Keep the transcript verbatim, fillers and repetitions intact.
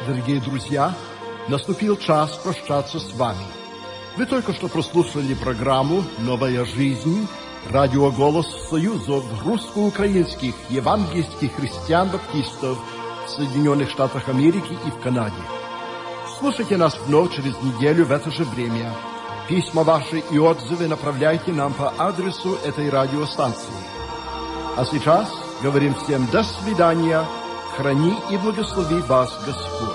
Дорогие друзья, наступил час прощаться с вами. Вы только что прослушали программу «Новая жизнь», радио «Голос Союзов русско-украинских евангельских христиан-баптистов в Соединенных Штатах Америки и в Канаде. Слушайте нас вновь через неделю в это же время. Письма ваши и отзывы направляйте нам по адресу этой радиостанции. А сейчас говорим всем до свидания. Храни и благослови вас Господь.